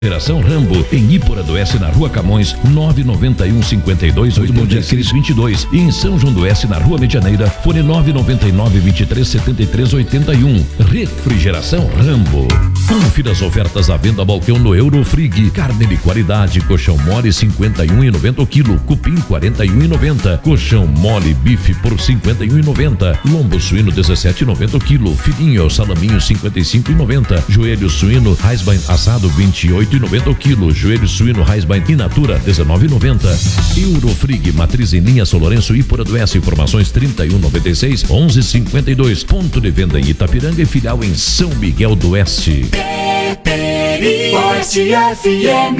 Refrigeração Rambo, em Iporã-do-Oeste, na Rua Camões, 991-52-8322. E em São João do Oeste, na Rua Medianeira, fone 999-23-73-81. Refrigeração Rambo. Confira as ofertas à venda balcão no Eurofrig. Carne de qualidade, colchão mole R$51,90 o quilo, cupim R$41,90, colchão mole bife por R$51,90, lombo suíno R$17,90 o quilo, filinho salaminho R$55,90, joelho suíno Reisbein assado R$28,90 o quilo, joelho suíno Reisbein in natura R$19,90. Eurofrig, matriz em linha São Lourenço, Iporã-do-Oeste. Informações 3196-1152. Ponto de venda em Itapiranga e filial em São Miguel do Oeste. Oeste FM.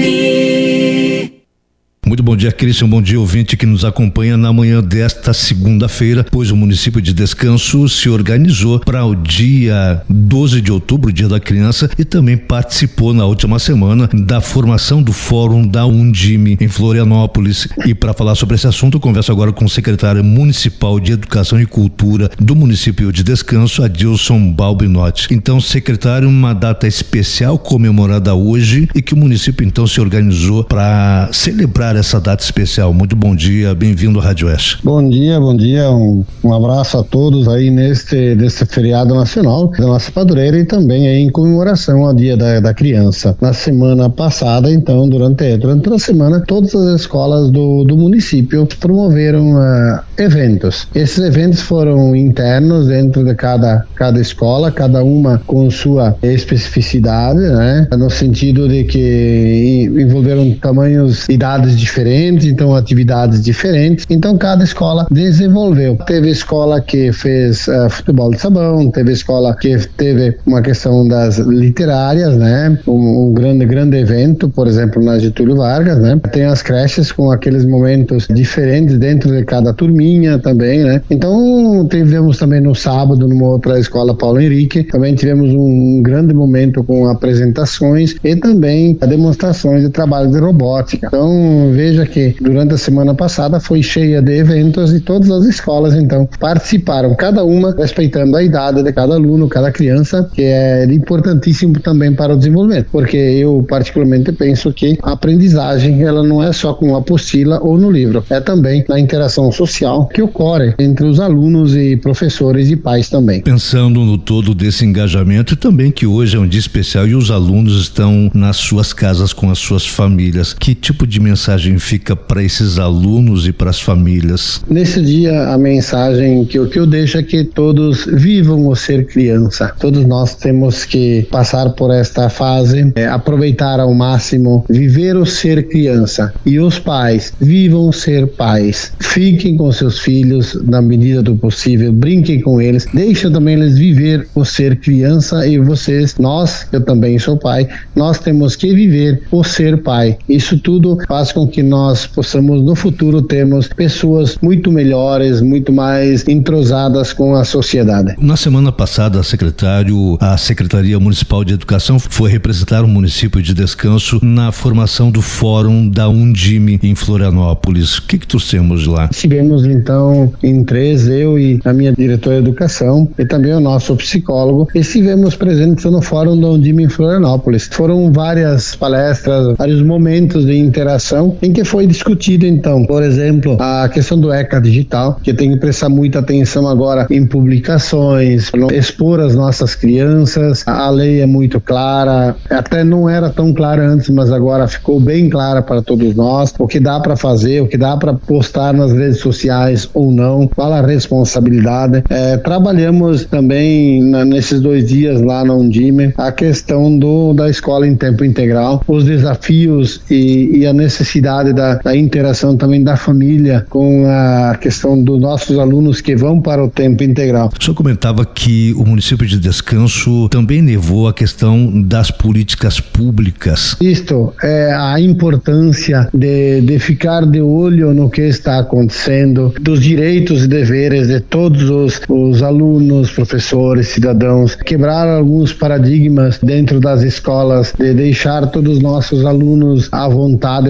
Muito bom dia, Cristian, bom dia, ouvinte que nos acompanha na manhã desta segunda-feira, pois o município de Descanso se organizou para o dia 12 de outubro, dia da criança, e também participou na última semana da formação do Fórum da Undime em Florianópolis. E para falar sobre esse assunto, eu converso agora com o secretário municipal de Educação e Cultura do município de Descanso, Adilson Balbinotti. Então, secretário, uma data especial comemorada hoje e que o município então se organizou para celebrar essa data especial. Muito bom dia, bem-vindo à Rádio Oeste. Bom dia, um abraço a todos aí neste feriado nacional da nossa padroeira e também aí em comemoração ao Dia da Criança. Na semana passada, então, durante a semana, todas as escolas do município promoveram eventos. Esses eventos foram internos dentro de cada escola, cada uma com sua especificidade, né? No sentido de que envolveram tamanhos, idades diferentes, então atividades diferentes. Então cada escola desenvolveu. Teve escola que fez futebol de sabão, teve escola que teve uma questão das literárias, né? Um grande evento, por exemplo, na Getúlio Vargas, né? Tem as creches com aqueles momentos diferentes dentro de cada turminha também, né? Então tivemos também no sábado, numa outra escola, Paulo Henrique, também tivemos um grande momento com apresentações e também demonstrações de trabalho de robótica. Então veja que durante a semana passada foi cheia de eventos e todas as escolas então participaram, cada uma respeitando a idade de cada aluno, cada criança, que é importantíssimo também para o desenvolvimento, porque eu particularmente penso que a aprendizagem ela não é só com a apostila ou no livro, é também na interação social que ocorre entre os alunos e professores e pais também. Pensando no todo desse engajamento e também que hoje é um dia especial e os alunos estão nas suas casas com as suas famílias, que tipo de mensagem fica para esses alunos e para as famílias? Nesse dia, a mensagem que eu deixo é que todos vivam o ser criança. Todos nós temos que passar por esta fase, aproveitar ao máximo, viver o ser criança. E os pais, vivam ser pais. Fiquem com seus filhos na medida do possível, brinquem com eles, deixem também eles viver o ser criança e vocês, eu também sou pai, nós temos que viver o ser pai. Isso tudo faz com que nós possamos no futuro termos pessoas muito melhores, muito mais entrosadas com a sociedade. Na semana passada, secretário, a Secretaria Municipal de Educação foi representar o município de Descanso na formação do Fórum da Undime em Florianópolis. O que trouxemos de lá? Estivemos então em três, eu e a minha diretora de educação e também o nosso psicólogo, estivemos presentes no Fórum da Undime em Florianópolis. Foram várias palestras, vários momentos de interação em que foi discutido então, por exemplo, a questão do ECA digital, que tem que prestar muita atenção agora em publicações, expor as nossas crianças. A lei é muito clara, até não era tão clara antes, mas agora ficou bem clara para todos nós, o que dá para fazer, o que dá para postar nas redes sociais ou não, qual a responsabilidade. Trabalhamos também nesses 2 dias lá na Undime a questão da escola em tempo integral, os desafios e a necessidade da interação também da família com a questão dos nossos alunos que vão para o tempo integral. O senhor comentava que o município de Descanso também levou a questão das políticas públicas. Isto é a importância de ficar de olho no que está acontecendo, dos direitos e deveres de todos os alunos, professores, cidadãos, quebrar alguns paradigmas dentro das escolas, de deixar todos os nossos alunos à vontade para eles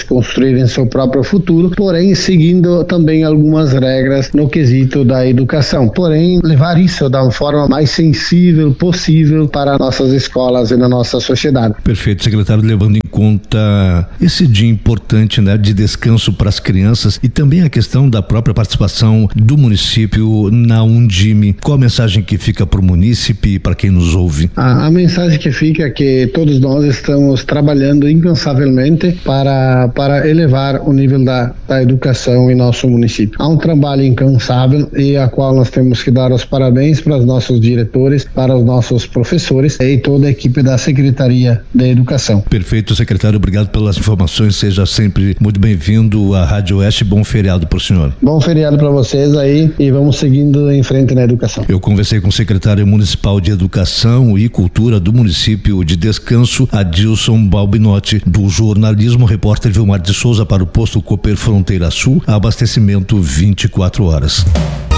eles construírem seu próprio futuro, porém seguindo também algumas regras no quesito da educação, porém levar isso da forma mais sensível possível para nossas escolas e na nossa sociedade. Perfeito, secretário, levando em conta esse dia importante, né, de descanso para as crianças e também a questão da própria participação do município na Undime, qual a mensagem que fica para o munícipe e para quem nos ouve? A mensagem que fica é que todos nós estamos trabalhando incansavelmente para elevar o nível da educação em nosso município. Há um trabalho incansável e a qual nós temos que dar os parabéns para os nossos diretores, para os nossos professores e toda a equipe da Secretaria da Educação. Perfeito, secretário, obrigado pelas informações, seja sempre muito bem-vindo à Rádio Oeste, bom feriado para o senhor. Bom feriado para vocês aí e vamos seguindo em frente na educação. Eu conversei com o secretário municipal de Educação e Cultura do município de Descanso, Adilson Balbinotti, do jornalismo, repórter Vilmar de Souza para o posto Cooper Fronteira Sul, abastecimento 24 horas.